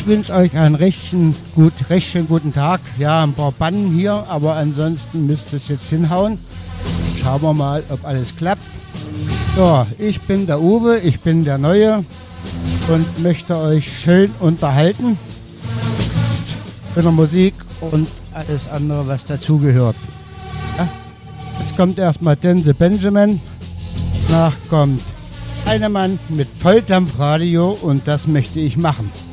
wünsche euch einen recht schönen guten Tag. Ja, ein paar Bannen hier, aber ansonsten müsste es jetzt hinhauen. Schauen wir mal, ob alles klappt. So, ich bin der Uwe, ich bin der Neue und möchte euch schön unterhalten mit der Musik und alles andere, was dazugehört. Ja? Jetzt kommt erstmal Dense Benjamin, danach kommt Heinemann mit Volldampfradio und das möchte ich machen.